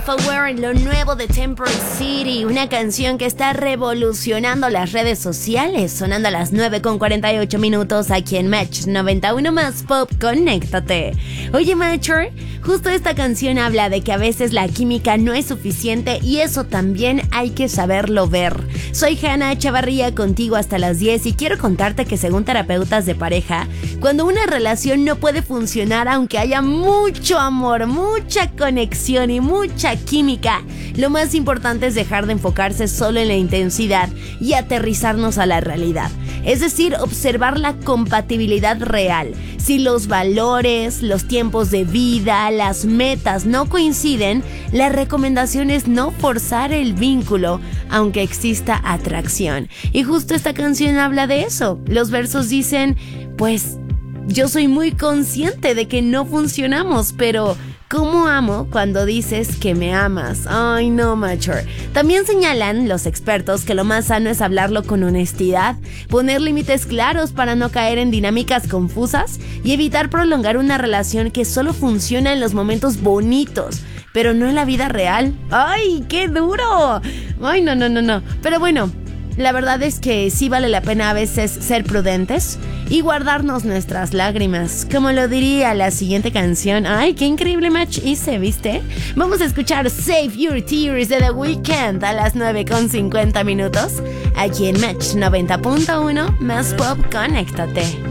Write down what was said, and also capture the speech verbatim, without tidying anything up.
Self-Aware, lo nuevo de Temporary City, una canción que está revolucionando las redes sociales, sonando a las nueve con cuarenta y ocho minutos aquí en Match noventa y uno más Pop, conéctate. Oye, Matcher, justo esta canción habla de que a veces la química no es suficiente y eso también hay que saberlo ver. Soy Hannah Chavarría, contigo hasta las diez, y quiero contarte que según terapeutas de pareja, cuando una relación no puede funcionar aunque haya mucho amor, mucha conexión y mucha química, lo más importante es dejar de enfocarse solo en la intensidad y aterrizarnos a la realidad. Es decir, observar la compatibilidad real. Si los valores, los tiempos de vida, las metas no coinciden, la recomendación es no forzar el vínculo, aunque exista atracción. Y justo esta canción habla de eso. Los versos dicen, pues, yo soy muy consciente de que no funcionamos, pero ¿cómo amo cuando dices que me amas? Ay, no, mature. También señalan los expertos que lo más sano es hablarlo con honestidad, poner límites claros para no caer en dinámicas confusas y evitar prolongar una relación que solo funciona en los momentos bonitos, pero no en la vida real. ¡Ay, qué duro! Ay, no, no, no, no. Pero bueno, la verdad es que sí vale la pena a veces ser prudentes y guardarnos nuestras lágrimas, como lo diría la siguiente canción. ¡Ay, qué increíble match hice!, ¿viste? Vamos a escuchar Save Your Tears de The Weeknd a las nueve con cincuenta minutos, aquí en Match noventa punto uno más Pop, conéctate.